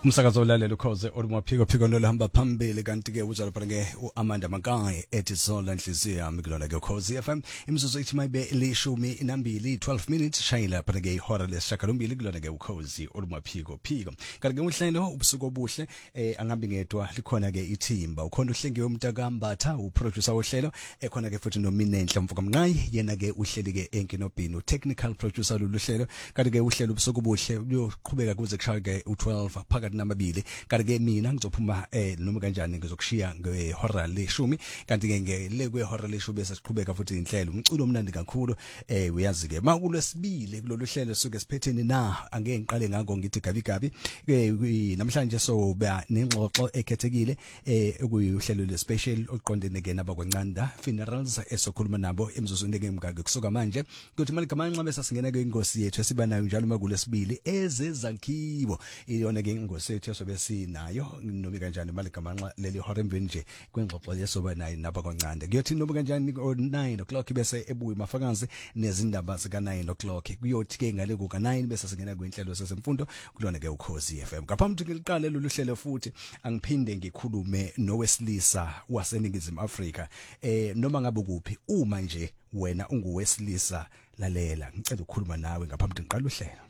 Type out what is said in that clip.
Umsakazo olalela ukhoze olumaphiko lohamba phambili kanti ke uzalo phela uAmanda Mankayi ethi Zola Nhliziyo yami kulona ke ukhozi FM imizuzu ithi mayibe lishumi inambili 12 minutes shayila phela ke ihora lesishakalombili kulona ke ukhozi olumaphiko kanti ke uhlelo ubusuku obuhle angabi ngedwa likhona ke ithimba ukhona uhlengiwe umntakambatha uproducer wohlelo ekhona ke futhi noMinenhle Mvukamnqayi yena ke uhleli ke enkinobhini technical producer lolu hlelo kanti ke uhlelo ubusuku obuhle uyoqhubeka kuze kushaye ke u12 phakathi namabili kanti ke mina ngizophuma noma kanjani ngizokushiya ngehora leshumi kanti ke ngele kwehora leshumi bese siqhubeka futhi inhlelo umculo omnandi kakhulu uyazi ke makulesibili kulolu hlelo suke siphetheni na angeke ngiqale ngako ngithi gabi namhlanje so ba nengxoxo ekhethekile ekuyihlelo le special oqondene ke nabakwaNcanda funerals esokhuluma nabo emzuzwini ke mgaka kusuka manje kuthi malikamanxa bese singena ke ingosi yethu esibanayo njalo makulesibili ezezakhiwo iyona ke ingosi yethu sobe sinayo noma kanjani malikamanxa leli hora emveni nje kwengxoxo yesoba nayo nabakwaNcanda kuyothi noma kanjani o9 o'clock bese ebuyi mafakazi nezindaba zika 9 o'clock kuyothi ke ngale kuka 9 bese singena kwinhlelo sesemfundo kulona ke ukhozi FM ngaphambi ngiliqale lolu hlelo futhi angiphinde ngikhulume nowesilisa waseningizimu Afrika noma ngabe kuphi uma nje wena unguwesilisa lalela ngicela ukukhuluma nawe ngaphambi ngiqala uhlelo